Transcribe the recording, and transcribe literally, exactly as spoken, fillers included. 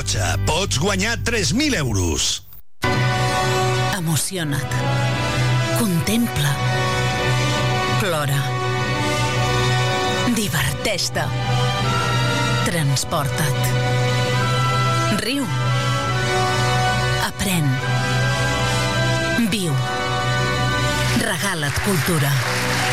cotxe. Pots guanyar tres mil euros. Emociona't. Contempla. Plora. Diverteix-te. Transporta't. Riu. Aprèn. Viu. Regala't cultura.